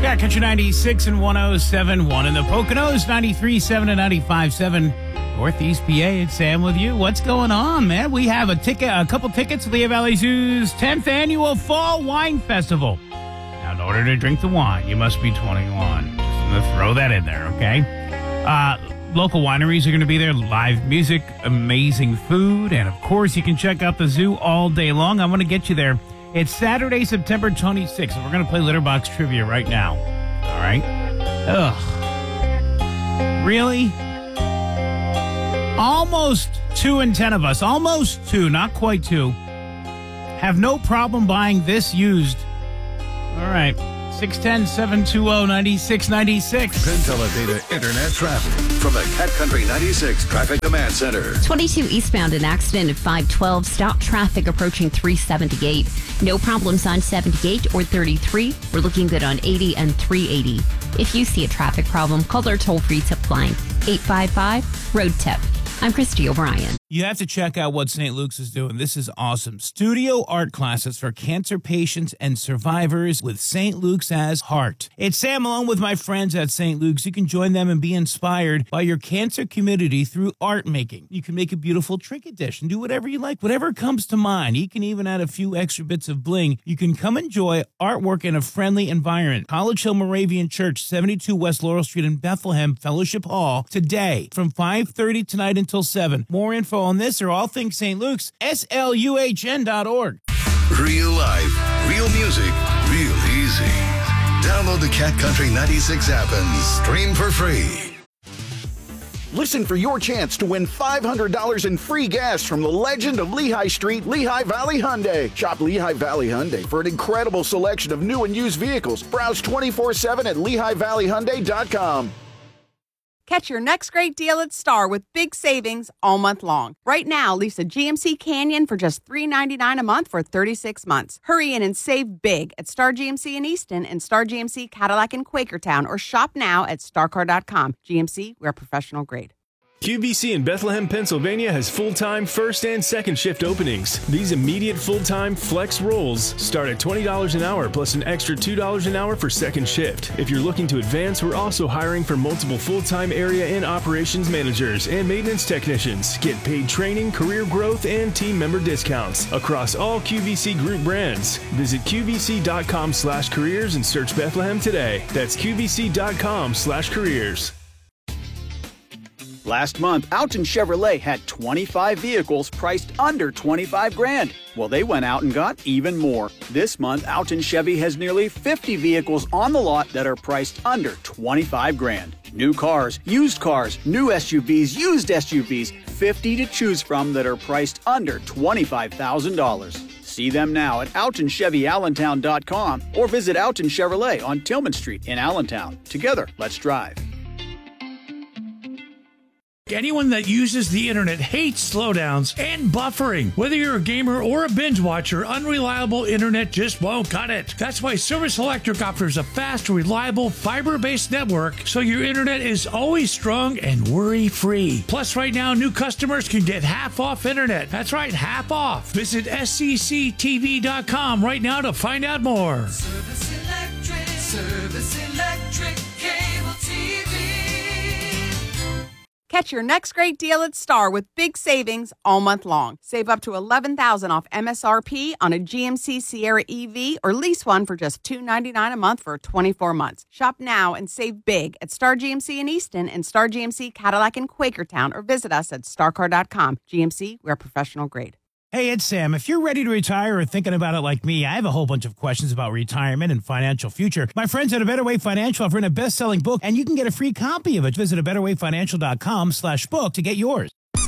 Yeah, Country 96 and 107.1 in the Poconos, 93.7 and 95.7 Northeast PA. It's Sam with you. What's going on, man? We have a couple tickets to Lehigh Valley Zoo's 10th annual Fall Wine Festival. Now, in order to drink the wine, you must be 21. Just going to throw that in there, okay? Local wineries are going to be there, live music, amazing food, and of course, you can check out the zoo all day long. I want to get you there. It's Saturday, September 26th, and we're going to play Litterbox Trivia right now. All right? Ugh. Really? Almost 2 in 10 of us, almost 2, not quite 2, have no problem buying this used. All right. 610-720-9696. PenTeleData Internet traffic from the Cat Country 96 Traffic Command Center. 22 eastbound, an accident at 512. Stop traffic approaching 378. No problems on 78 or 33. We're looking good on 80 and 380. If you see a traffic problem, call our toll-free tip line, 855-ROAD-TIP. I'm Christy O'Brien. You have to check out what St. Luke's is doing. This is awesome. Studio art classes for cancer patients and survivors with St. Luke's as heart. It's Sam along with my friends at St. Luke's. You can join them and be inspired by your cancer community through art making. You can make a beautiful trinket dish and do whatever you like, whatever comes to mind. You can even add a few extra bits of bling. You can come enjoy artwork in a friendly environment. College Hill Moravian Church, 72 West Laurel Street in Bethlehem Fellowship Hall today from 5:30 tonight until 7. More info on this or all things St. Luke's, sluhn.org. Real life, real music, real easy. Download the Cat Country 96 app and stream for free. Listen for your chance to win $500 in free gas from the legend of Lehigh Street, Lehigh Valley Hyundai. Shop Lehigh Valley Hyundai for an incredible selection of new and used vehicles. Browse 24/7 at LehighValleyHyundai.com. Catch your next great deal at Star with big savings all month long. Right now, lease a GMC Canyon for just $399 a month for 36 months. Hurry in and save big at Star GMC in Easton and Star GMC Cadillac in Quakertown, or shop now at starcar.com. GMC, we're professional grade. QVC in Bethlehem, Pennsylvania has full-time first and second shift openings. These immediate full-time flex roles start at $20 an hour plus an extra $2 an hour for second shift. If you're looking to advance, we're also hiring for multiple full-time area and operations managers and maintenance technicians. Get paid training, career growth, and team member discounts across all QVC group brands. Visit QVC.com/careers and search Bethlehem today. That's QVC.com/careers. Last month, Alton Chevrolet had 25 vehicles priced under $25,000. Well, they went out and got even more. This month, Alton Chevy has nearly 50 vehicles on the lot that are priced under $25,000. New cars, new SUVs, used SUVs, 50 to choose from that are priced under $25,000. See them now at AltonChevyAllentown.com or visit Alton Chevrolet on Tillman Street in Allentown. Together, let's drive. Anyone that uses the internet hates slowdowns and buffering. Whether you're a gamer or a binge watcher, unreliable internet just won't cut it. That's why Service Electric offers a fast, reliable, fiber-based network so your internet is always strong and worry-free. Plus, right now, new customers can get half off internet. That's right, half off. Visit scctv.com right now to find out more. Service Electric Cable TV. Catch your next great deal at Star with big savings all month long. Save up to $11,000 off MSRP on a GMC Sierra EV or lease one for just $299 a month for 24 months. Shop now and save big at Star GMC in Easton and Star GMC Cadillac in Quakertown, or visit us at starcar.com. GMC, we're professional grade. Hey, it's Sam. If you're ready to retire or thinking about it like me, I have a whole bunch of questions about retirement and financial future. My friends at A Better Way Financial have written a best-selling book, and you can get a free copy of it. Visit abetterwayfinancial.com/book to get yours.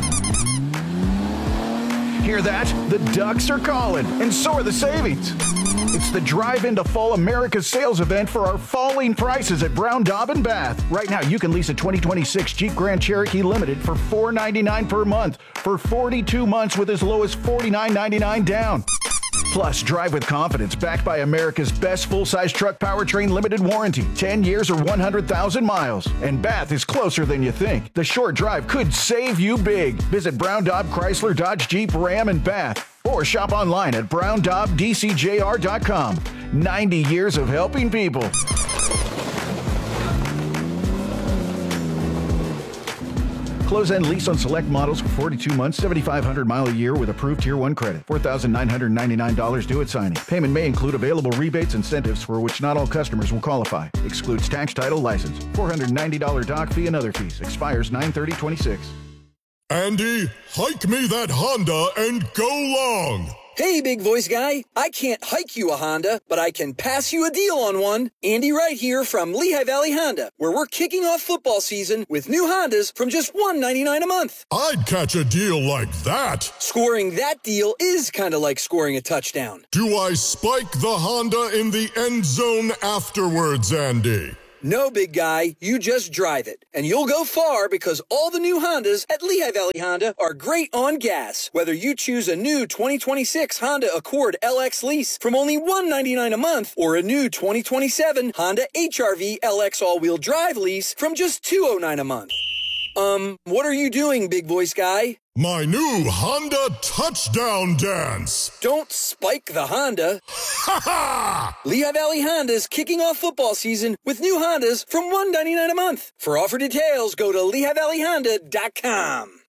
Hear that? The Ducks are calling, and so are the savings. It's the Drive Into Fall America's sales event for our falling prices at Brown Daub and Bath. Right now, you can lease a 2026 Jeep Grand Cherokee Limited for $499 per month for 42 months with as low as $49.99 down. Plus, drive with confidence backed by America's best full-size truck powertrain limited warranty, 10 years or 100,000 miles. And Bath is closer than you think. The short drive could save you big. Visit Brown Daub Chrysler Dodge Jeep Ram and Bath, or shop online at browndaubdcjr.com. 90 years of helping people. Close-end lease on select models for 42 months, 7,500 mile a year with approved Tier 1 credit. $4,999 due at signing. Payment may include available rebates, incentives for which not all customers will qualify. Excludes tax, title, license. $490 doc fee and other fees. Expires 9/30/26. Andy, hike me that Honda and go long! Hey, big voice guy. I can't hike you a Honda, but I can pass you a deal on one. Andy Wright here from Lehigh Valley Honda, where we're kicking off football season with new Hondas from just $199 a month. I'd catch a deal like that. Scoring that deal is kind of like scoring a touchdown. Do I spike the Honda in the end zone afterwards, Andy? No, big guy, you just drive it. And you'll go far because all the new Hondas at Lehigh Valley Honda are great on gas. Whether you choose a new 2026 Honda Accord LX lease from only $199 a month or a new 2027 Honda HR-V LX all-wheel drive lease from just $209 a month. What are you doing, big voice guy? My new Honda touchdown dance! Don't spike the Honda. Ha ha! Lehigh Valley Honda's kicking off football season with new Hondas from $199 a month. For offer details, go to LehighValleyHonda.com.